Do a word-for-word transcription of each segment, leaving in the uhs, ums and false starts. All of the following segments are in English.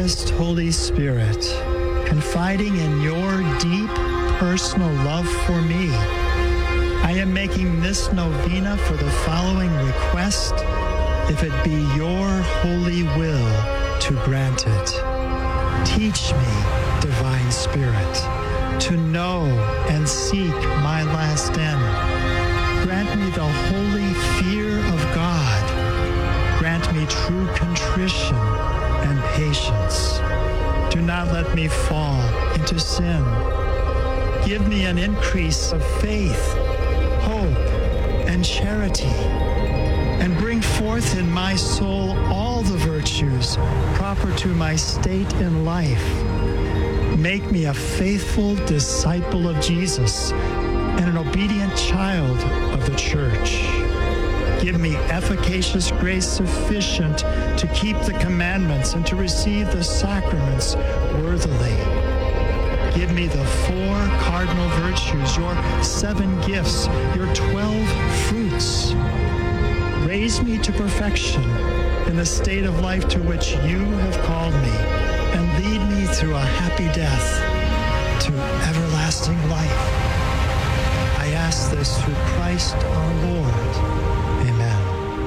dearest Holy Spirit, confiding in your deep personal love for me, I am making this novena for the following request, if it be your holy will to grant it. Teach me, Divine Spirit, to know and seek my last end. Grant me the holy fear of God. Grant me true contrition and patience. Do not let me fall into sin. Give me an increase of faith, hope, and charity, and bring forth in my soul all the virtues proper to my state in life. Make me a faithful disciple of Jesus and an obedient child of the church. Give me efficacious grace sufficient to keep the commandments and to receive the sacraments worthily. Give me the four cardinal virtues, your seven gifts, your twelve fruits. Raise me to perfection in the state of life to which you have called me, and lead me through a happy death to everlasting life. I ask this through Christ our Lord. Amen.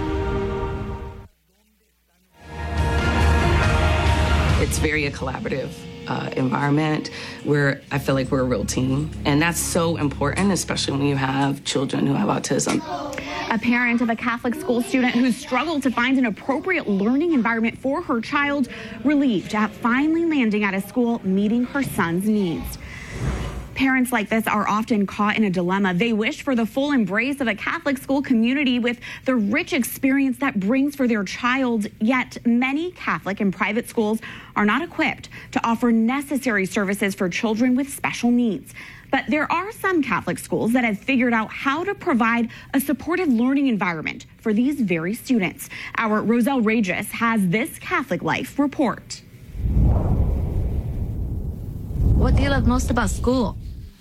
It's very a collaborative uh, environment where I feel like we're a real team. And that's so important, especially when you have children who have autism. A parent of a Catholic school student who struggled to find an appropriate learning environment for her child, relieved at finally landing at a school meeting her son's needs. Parents like this are often caught in a dilemma. They wish for the full embrace of a Catholic school community with the rich experience that brings for their child, yet many Catholic and private schools are not equipped to offer necessary services for children with special needs. But there are some Catholic schools that have figured out how to provide a supportive learning environment for these very students. Our Roselle Regis has this Catholic Life report. What do you love most about school?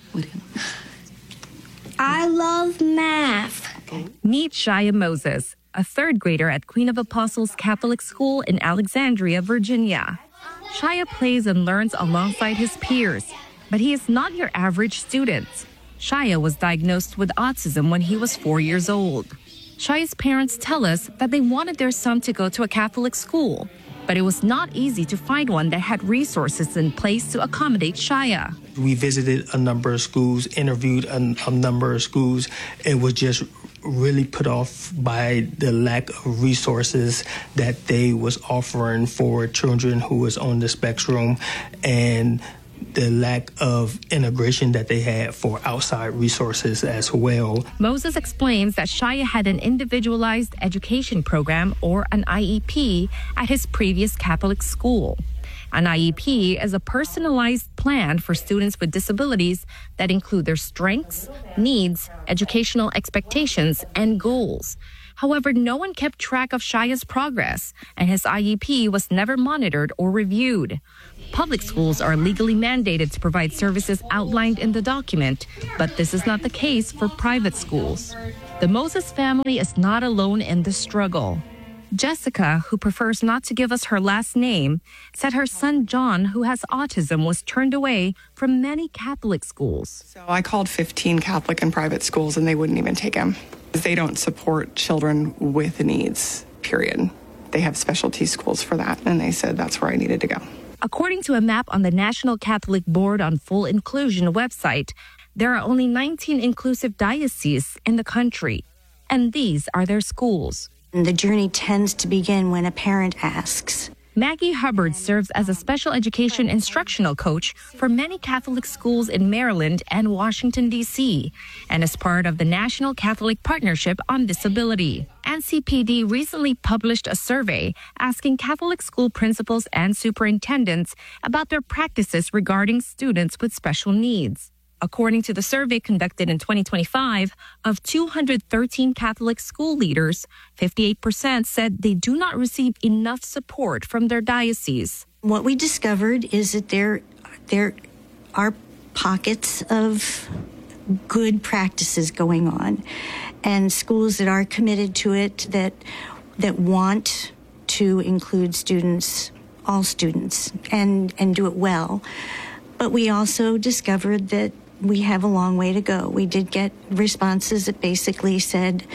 I love math. Okay. Meet Shia Moses, a third grader at Queen of Apostles Catholic School in Alexandria, Virginia. Shia plays and learns alongside his peers, but he is not your average student. Shia was diagnosed with autism when he was four years old. Shia's parents tell us that they wanted their son to go to a Catholic school, but it was not easy to find one that had resources in place to accommodate Shia. We visited a number of schools, interviewed a, a number of schools, and was just really put off by the lack of resources that they was offering for children who was on the spectrum, and the lack of integration that they had for outside resources as well. Moses explains that Shia had an individualized education program, or an I E P, at his previous Catholic school. An I E P is a personalized plan for students with disabilities that include their strengths, needs, educational expectations, and goals. However, no one kept track of Shia's progress, and his I E P was never monitored or reviewed. Public schools are legally mandated to provide services outlined in the document, but this is not the case for private schools. The Moses family is not alone in the struggle. Jessica, who prefers not to give us her last name, said her son John, who has autism, was turned away from many Catholic schools. So I called fifteen Catholic and private schools, and they wouldn't even take him. They don't support children with needs, period. They have specialty schools for that, and they said that's where I needed to go. According to a map on the National Catholic Board on Full Inclusion website, there are only nineteen inclusive dioceses in the country, and these are their schools. The journey tends to begin when a parent asks. Maggie Hubbard serves as a special education instructional coach for many Catholic schools in Maryland and Washington, D C, and is part of the National Catholic Partnership on Disability. N C P D recently published a survey asking Catholic school principals and superintendents about their practices regarding students with special needs. According to the survey conducted in twenty twenty-five, of two hundred thirteen Catholic school leaders, fifty-eight percent said they do not receive enough support from their diocese. What we discovered is that there, there are pockets of good practices going on, and schools that are committed to it, that that want to include students all students and, and do it well. But we also discovered that we have a long way to go. We did get responses that basically said,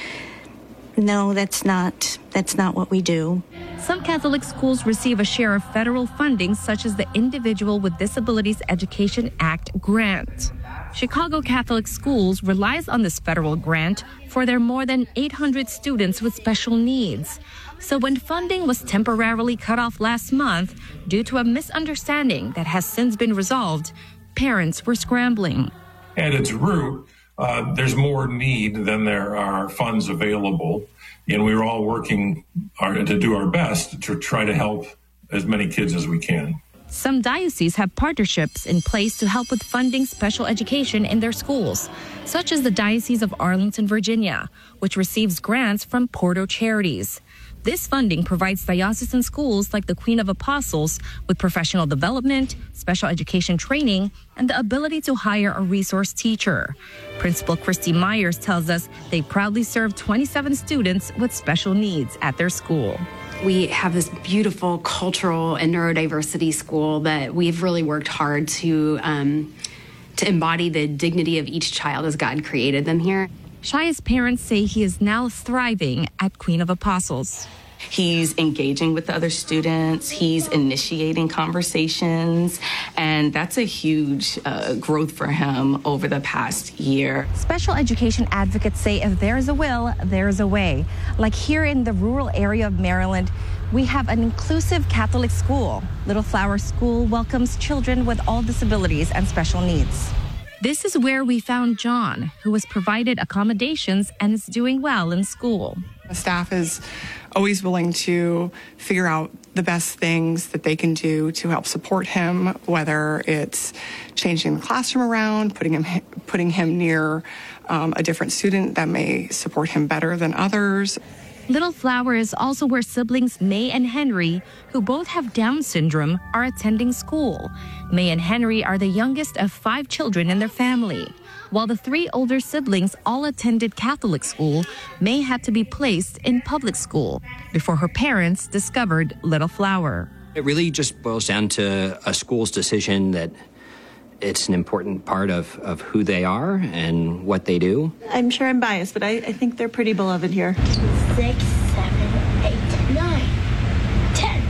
no, that's not, that's not what we do. Some Catholic schools receive a share of federal funding, such as the Individual with Disabilities Education Act grant. Chicago Catholic Schools relies on this federal grant for their more than eight hundred students with special needs. So when funding was temporarily cut off last month due to a misunderstanding that has since been resolved, parents were scrambling. At its root, uh, there's more need than there are funds available, and we're all working our, to do our best to try to help as many kids as we can. Some dioceses have partnerships in place to help with funding special education in their schools, such as the Diocese of Arlington, Virginia, which receives grants from Porto Charities. This funding provides diocesan schools like the Queen of Apostles with professional development, special education training, and the ability to hire a resource teacher. Principal Christy Myers tells us they proudly serve twenty-seven students with special needs at their school. We have this beautiful cultural and neurodiversity school that we've really worked hard to um, to embody the dignity of each child as God created them here. Shaya's parents say he is now thriving at Queen of Apostles. He's engaging with the other students. He's initiating conversations. And that's a huge uh, growth for him over the past year. Special education advocates say if there's a will, there's a way. Like here in the rural area of Maryland, we have an inclusive Catholic school. Little Flower School welcomes children with all disabilities and special needs. This is where we found John, who was provided accommodations and is doing well in school. The staff is always willing to figure out the best things that they can do to help support him, whether it's changing the classroom around, putting him putting him near um, a different student that may support him better than others. Little Flower is also where siblings May and Henry, who both have Down syndrome, are attending school. May and Henry are the youngest of five children in their family. While the three older siblings all attended Catholic school, May had to be placed in public school before her parents discovered Little Flower. It really just boils down to a school's decision that it's an important part of, of who they are and what they do. I'm sure I'm biased, but I, I think they're pretty beloved here. Six, seven, eight, nine, ten.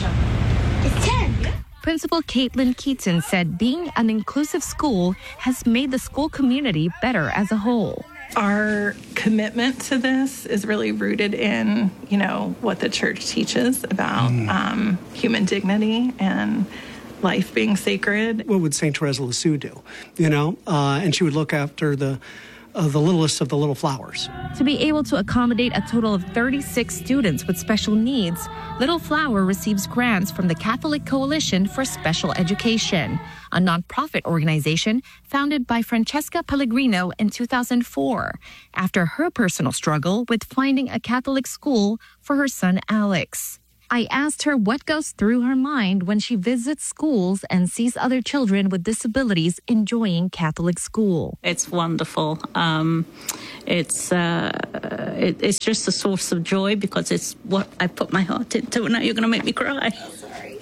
It's ten. Principal Caitlin Keaton said being an inclusive school has made the school community better as a whole. Our commitment to this is really rooted in, you know, what the church teaches about mm. um, human dignity and life being sacred. What would Saint Teresa Lisieux do? You know, uh, and she would look after the uh, the littlest of the little flowers. To be able to accommodate a total of thirty-six students with special needs, Little Flower receives grants from the Catholic Coalition for Special Education, a nonprofit organization founded by Francesca Pellegrino in two thousand four, after her personal struggle with finding a Catholic school for her son Alex. I asked her what goes through her mind when she visits schools and sees other children with disabilities enjoying Catholic school. It's wonderful. Um, it's uh, it, it's just a source of joy because it's what I put my heart into. Now you're going to make me cry. Sorry.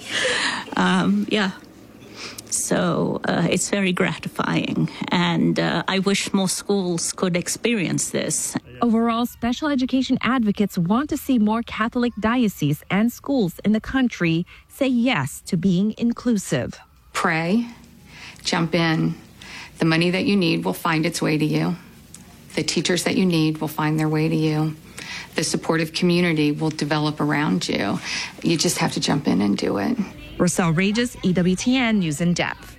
Um, yeah. So uh, it's very gratifying, and uh, I wish more schools could experience this. Overall, special education advocates want to see more Catholic dioceses and schools in the country say yes to being inclusive. Pray, jump in. The money that you need will find its way to you. The teachers that you need will find their way to you. The supportive community will develop around you. You just have to jump in and do it. Roselle Regis, E W T N News in Depth.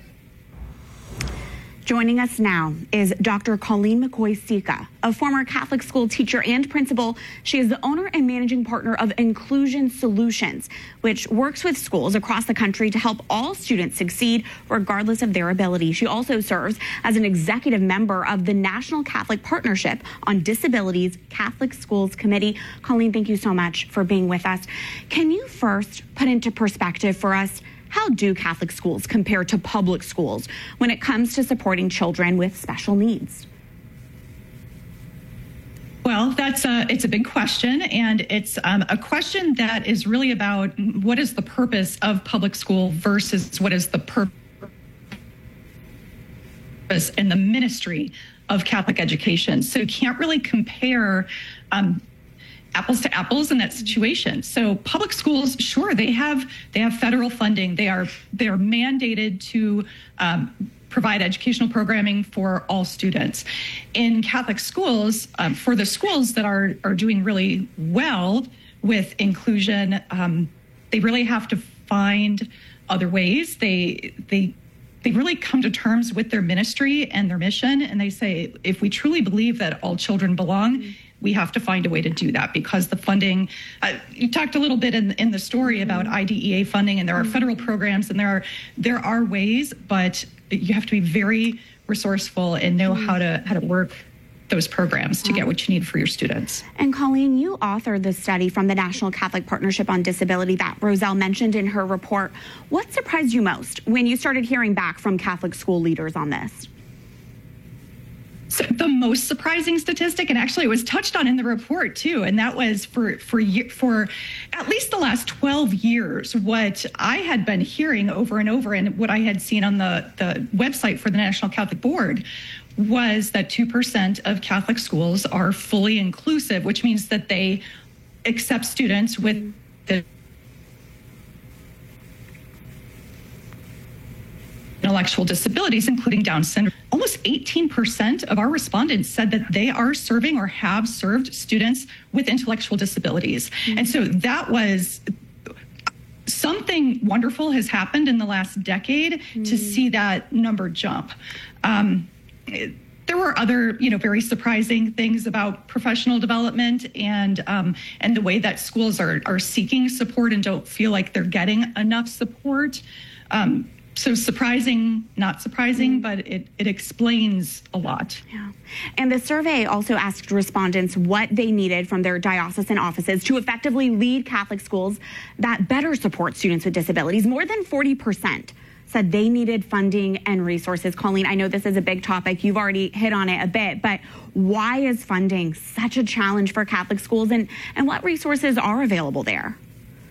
Joining us now is Doctor Colleen McCoy-Sika, a former Catholic school teacher and principal. She is the owner and managing partner of Inclusion Solutions, which works with schools across the country to help all students succeed regardless of their ability. She also serves as an executive member of the National Catholic Partnership on Disabilities Catholic Schools Committee. Colleen, thank you so much for being with us. Can you first put into perspective for us, how do Catholic schools compare to public schools when it comes to supporting children with special needs? Well, that's a, it's a big question, and it's um, a question that is really about what is the purpose of public school versus what is the purpose and the ministry of Catholic education. So you can't really compare um, apples to apples in that situation. So public schools, sure, they have they have federal funding. They are they are mandated to um, provide educational programming for all students. In Catholic schools, um, for the schools that are are doing really well with inclusion, um, they really have to find other ways. They they they really come to terms with their ministry and their mission, and they say, if we truly believe that all children belong, mm-hmm. we have to find a way to do that, because the funding, uh, you talked a little bit in, in the story about I D E A funding, and there are federal programs, and there are there are ways, but you have to be very resourceful and know how to how to work those programs to get what you need for your students. And Colleen, you authored the study from the National Catholic Partnership on Disability that Roselle mentioned in her report. What surprised you most when you started hearing back from Catholic school leaders on this? So the most surprising statistic, and actually it was touched on in the report too, and that was for for for at least the last twelve years, what I had been hearing over and over, and what I had seen on the, the website for the National Catholic Board, was that two percent of Catholic schools are fully inclusive, which means that they accept students with the intellectual disabilities, including Down syndrome. Almost eighteen percent of our respondents said that they are serving or have served students with intellectual disabilities. Mm-hmm. And so that was something wonderful has happened in the last decade mm-hmm. to see that number jump. Um, it, There were other, you know, very surprising things about professional development and um, and the way that schools are are seeking support and don't feel like they're getting enough support. Um, so surprising, not surprising, but it, it explains a lot. Yeah. And the survey also asked respondents what they needed from their diocesan offices to effectively lead Catholic schools that better support students with disabilities. More than forty percent said they needed funding and resources. Colleen, I know this is a big topic. You've already hit on it a bit, but why is funding such a challenge for Catholic schools, and, and what resources are available there?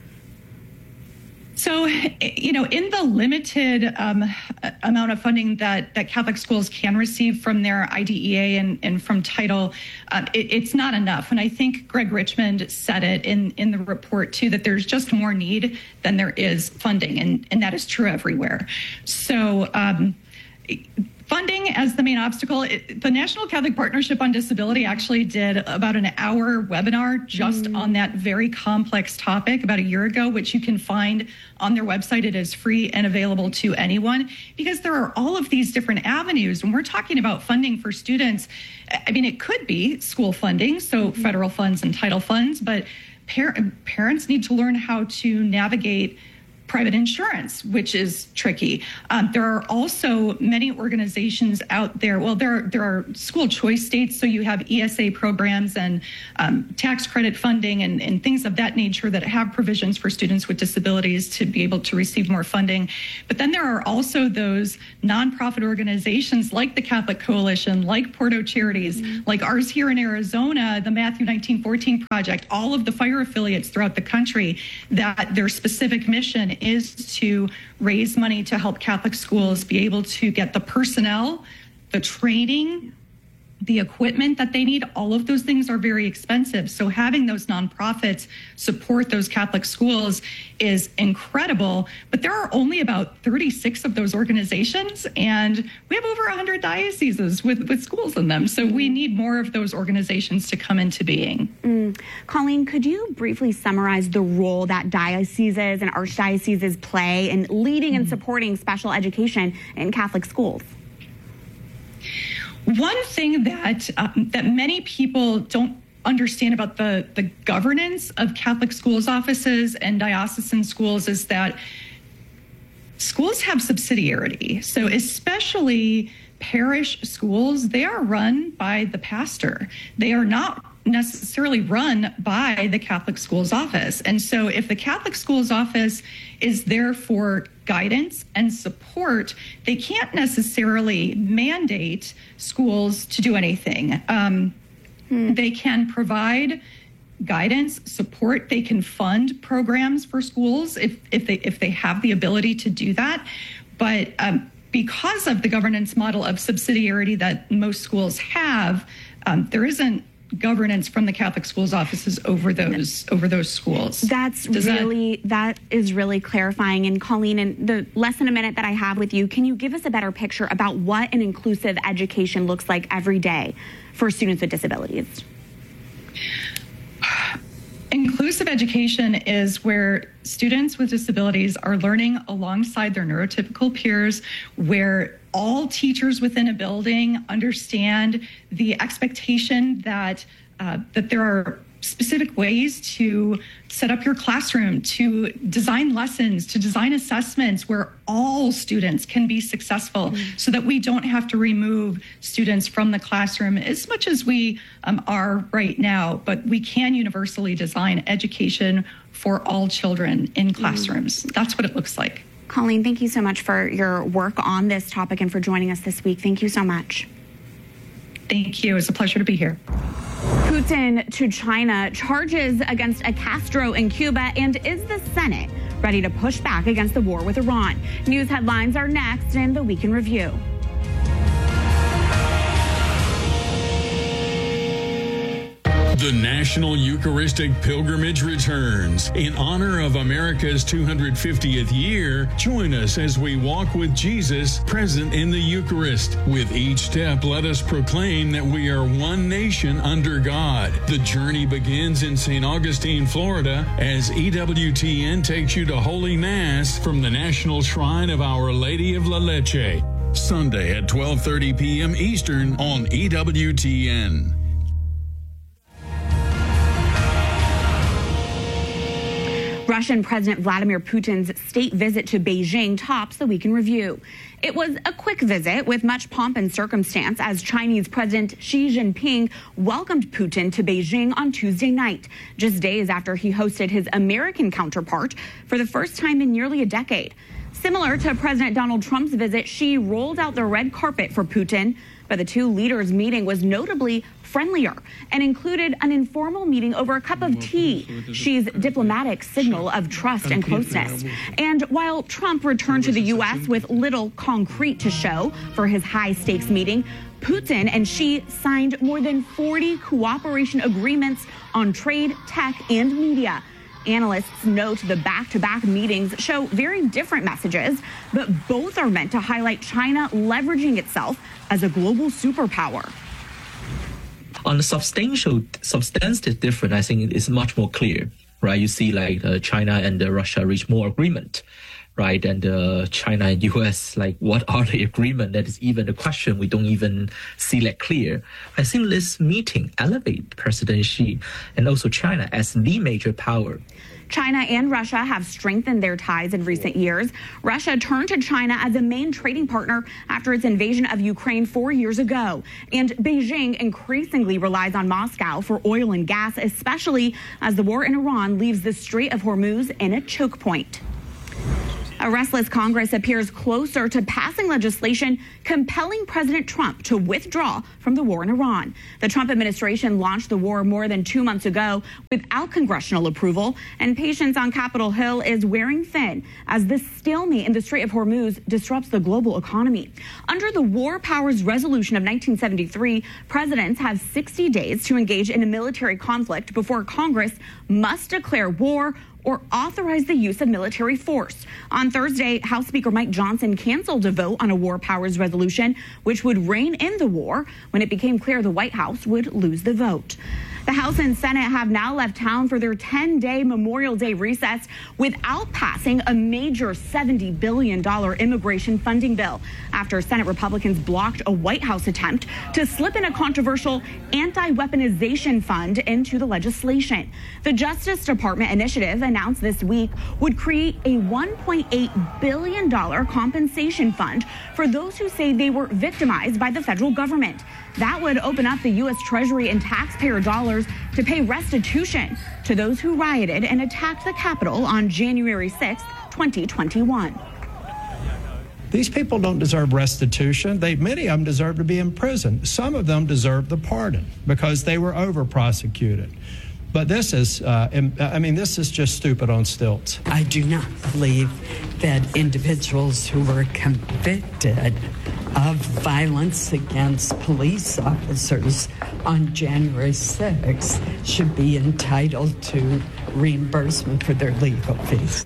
So, you know, in the limited um, amount of funding that, that Catholic schools can receive from their I D E A and, and from Title, uh, it, it's not enough. And I think Greg Richmond said it in, in the report, too, that there's just more need than there is funding. And, and that is true everywhere. So um, funding as the main obstacle, it, the National Catholic Partnership on Disability actually did about an hour webinar just mm. on that very complex topic about a year ago, which you can find on their website. It is free and available to anyone, because there are all of these different avenues. When we're talking about funding for students, I mean, it could be school funding, so mm-hmm. federal funds and title funds, but par- parents need to learn how to navigate private insurance, which is tricky. Um, there are also many organizations out there. Well, there are, there are school choice states, so you have E S A programs and um, tax credit funding and, and things of that nature that have provisions for students with disabilities to be able to receive more funding. But then there are also those nonprofit organizations like the Catholic Coalition, like Porto Charities, mm-hmm. like ours here in Arizona, the Matthew nineteen fourteen Project, all of the fire affiliates throughout the country, that their specific mission is to raise money to help Catholic schools be able to get the personnel, the training, the equipment that they need. All of those things are very expensive. So having those nonprofits support those Catholic schools is incredible. But there are only about thirty-six of those organizations, and we have over one hundred dioceses with, with schools in them. So we need more of those organizations to come into being. Mm. Colleen, could you briefly summarize the role that dioceses and archdioceses play in leading and supporting special education in Catholic schools? One thing that um, that many people don't understand about the, the governance of Catholic schools offices and diocesan schools is that schools have subsidiarity. So especially parish schools, they are run by the pastor. They are not necessarily run by the Catholic schools office. And so if the Catholic schools office is there for guidance and support, they can't necessarily mandate schools to do anything. Um, Hmm. They can provide guidance, support. They can fund programs for schools if, if they if they have the ability to do that. But um, because of the governance model of subsidiarity that most schools have, um, there isn't governance from the Catholic schools offices over those over those schools. That's Does really that... that is really clarifying. And Colleen, in the less than a minute that I have with you, can you give us a better picture about what an inclusive education looks like every day for students with disabilities? Inclusive education is where students with disabilities are learning alongside their neurotypical peers, where all teachers within a building understand the expectation that uh, that there are specific ways to set up your classroom, to design lessons, to design assessments where all students can be successful, mm-hmm. so that we don't have to remove students from the classroom as much as we um, are right now, but we can universally design education for all children in classrooms. Mm-hmm. That's what it looks like. Colleen, thank you so much for your work on this topic and for joining us this week. Thank you so much. Thank you. It's a pleasure to be here. Putin to China, charges against a Castro in Cuba, and is the Senate ready to push back against the war with Iran? News headlines are next in the Week in Review. The National Eucharistic Pilgrimage returns. In honor of America's two hundred fiftieth year, join us as we walk with Jesus present in the Eucharist. With each step, let us proclaim that we are one nation under God. The journey begins in Saint Augustine, Florida, as E W T N takes you to Holy Mass from the National Shrine of Our Lady of La Leche. Sunday at twelve thirty p.m. Eastern on E W T N. Russian President Vladimir Putin's state visit to Beijing tops the Week in Review. It was a quick visit with much pomp and circumstance as Chinese President Xi Jinping welcomed Putin to Beijing on Tuesday night, just days after he hosted his American counterpart for the first time in nearly a decade. Similar to President Donald Trump's visit, Xi rolled out the red carpet for Putin, but the two leaders' meeting was notably friendlier and included an informal meeting over a cup of tea, Xi's diplomatic signal of trust and closeness. And while Trump returned to the U S with little concrete to show for his high-stakes meeting, Putin and Xi signed more than forty cooperation agreements on trade, tech, and media. Analysts note the back-to-back meetings show very different messages, but both are meant to highlight China leveraging itself as a global superpower. On the substantial, substantive difference, I think it is much more clear, right? You see, like uh, China and uh, Russia reach more agreement, right? And uh, China and U S, like, what are the agreement? That is even a question. We don't even see that clear. I think this meeting elevate President Xi and also China as the major power. China and Russia have strengthened their ties in recent years. Russia turned to China as a main trading partner after its invasion of Ukraine four years ago. And Beijing increasingly relies on Moscow for oil and gas, especially as the war in Iran leaves the Strait of Hormuz in a choke point. A restless Congress appears closer to passing legislation compelling President Trump to withdraw from the war in Iran. The Trump administration launched the war more than two months ago without congressional approval, and patience on Capitol Hill is wearing thin as the stalemate in the Strait of Hormuz disrupts the global economy. Under the War Powers Resolution of nineteen seventy-three, presidents have sixty days to engage in a military conflict before Congress must declare war or authorize the use of military force. On Thursday, House Speaker Mike Johnson canceled a vote on a war powers resolution, which would rein in the war when it became clear the White House would lose the vote. The House and Senate have now left town for their ten-day Memorial Day recess without passing a major seventy billion dollars immigration funding bill after Senate Republicans blocked a White House attempt to slip in a controversial anti-weaponization fund into the legislation. The Justice Department initiative announced this week would create a one point eight billion dollars compensation fund for those who say they were victimized by the federal government. That would open up the U S Treasury and taxpayer dollars to pay restitution to those who rioted and attacked the Capitol on January sixth, twenty twenty-one. These people don't deserve restitution. They, many of them deserve to be in prison. Some of them deserve the pardon because they were over-prosecuted. But this is, uh, I mean, this is just stupid on stilts. I do not believe that individuals who were convicted of violence against police officers on January sixth should be entitled to reimbursement for their legal fees.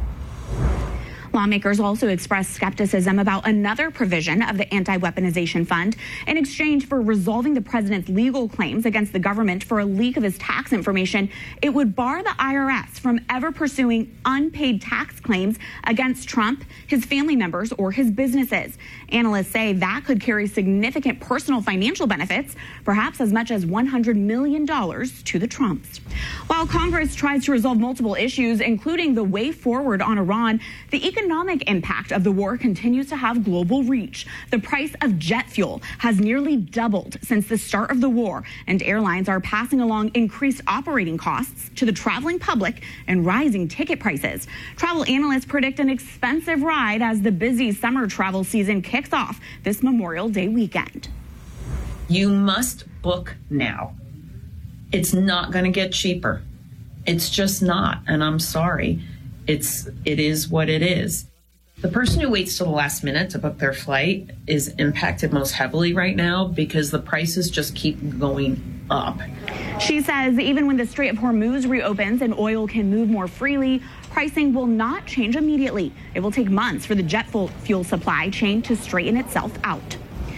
Lawmakers also expressed skepticism about another provision of the Anti-Weaponization Fund in exchange for resolving the president's legal claims against the government for a leak of his tax information. It would bar the I R S from ever pursuing unpaid tax claims against Trump, his family members, or his businesses. Analysts say that could carry significant personal financial benefits, perhaps as much as one hundred million dollars to the Trumps. While Congress tries to resolve multiple issues, including the way forward on Iran, the economic economic impact of the war continues to have global reach. The price of jet fuel has nearly doubled since the start of the war, and airlines are passing along increased operating costs to the traveling public and rising ticket prices. Travel analysts predict an expensive ride as the busy summer travel season kicks off this Memorial Day weekend. You must book now. It's not going to get cheaper. It's just not, and I'm sorry. It's, it is what it is. The person who waits till the last minute to book their flight is impacted most heavily right now because the prices just keep going up. She says even when the Strait of Hormuz reopens and oil can move more freely, pricing will not change immediately. It will take months for the jet fuel supply chain to straighten itself out.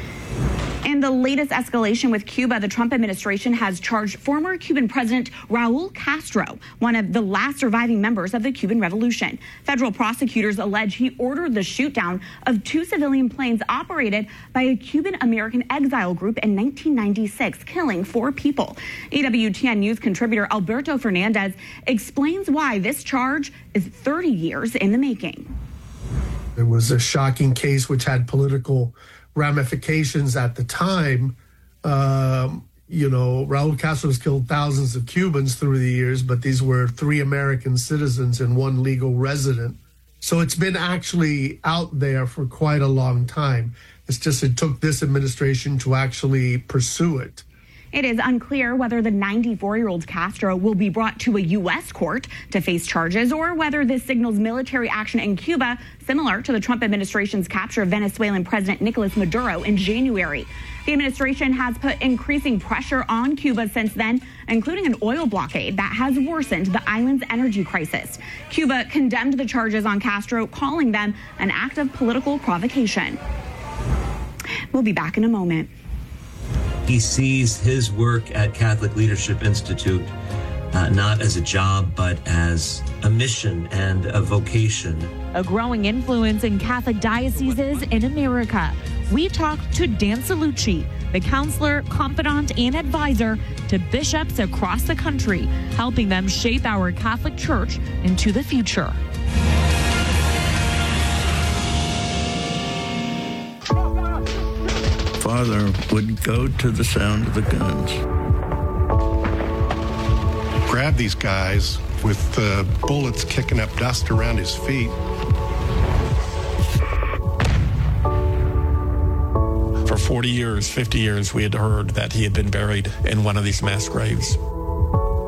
In the latest escalation with Cuba, the Trump administration has charged former Cuban President Raul Castro, one of the last surviving members of the Cuban Revolution. Federal prosecutors allege he ordered the shoot-down of two civilian planes operated by a Cuban-American exile group in nineteen ninety-six, killing four people. E W T N News contributor Alberto Fernandez explains why this charge is thirty years in the making. It was a shocking case which had political ramifications at the time. Um, you know, Raul Castro has killed thousands of Cubans through the years, but these were three American citizens and one legal resident. So it's been actually out there for quite a long time. It's just it took this administration to actually pursue it. It is unclear whether the ninety-four-year-old Castro will be brought to a U S court to face charges or whether this signals military action in Cuba, similar to the Trump administration's capture of Venezuelan President Nicolas Maduro in January. The administration has put increasing pressure on Cuba since then, including an oil blockade that has worsened the island's energy crisis. Cuba condemned the charges on Castro, calling them an act of political provocation. We'll be back in a moment. He sees his work at Catholic Leadership Institute uh, not as a job, but as a mission and a vocation. A growing influence in Catholic dioceses in America. We talked to Dan Cellucci, the counselor, confidant, and advisor to bishops across the country, helping them shape our Catholic Church into the future. Father would go to the sound of the guns. Grab these guys with the bullets kicking up dust around his feet. For forty years, fifty years, we had heard that he had been buried in one of these mass graves.